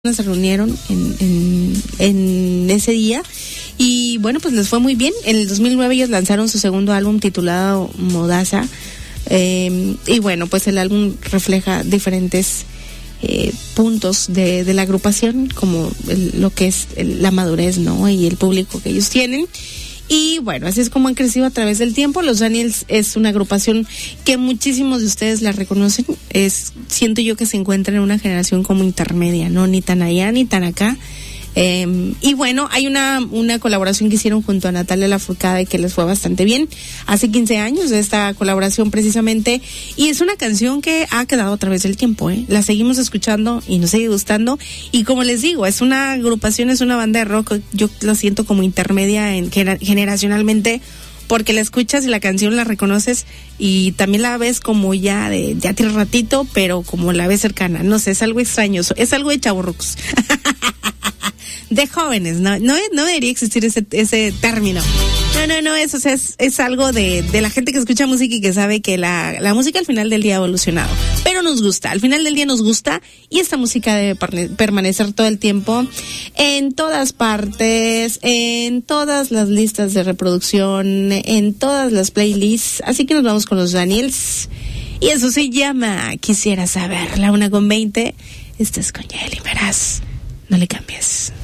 se reunieron en ese día y bueno, pues les fue muy bien. En el 2009 ellos lanzaron su segundo álbum titulado Modaza, y bueno, pues el álbum refleja diferentes puntos de la agrupación, como lo que es la madurez, ¿no? Y el público que ellos tienen. Y bueno, así es como han crecido a través del tiempo. Los Daniels es una agrupación que muchísimos de ustedes la reconocen. Siento yo que se encuentran en una generación como intermedia, ¿no? Ni tan allá ni tan acá. Y bueno, hay una colaboración que hicieron junto a Natalia Lafourcade que les fue bastante bien. Hace 15 años de esta colaboración precisamente. Y es una canción que ha quedado a través del tiempo, ¿eh? La seguimos escuchando y nos sigue gustando. Y como les digo, es una agrupación, es una banda de rock. Yo la siento como intermedia generacionalmente, porque la escuchas y la canción la reconoces y también la ves como ya tiene ratito, pero como la ves cercana. No sé, es algo extraño, es algo de chavorrucos. De jóvenes, no debería existir ese término. No, eso es algo de la gente que escucha música y que sabe que la música al final del día ha evolucionado. Pero nos gusta, al final del día nos gusta, y esta música debe permanecer todo el tiempo en todas partes, en todas las listas de reproducción, en todas las playlists. Así que nos vamos con los Daniels. Y eso se llama Quisiera Saber, la 1:20. Estás con Yaeli Meraz. No le cambies.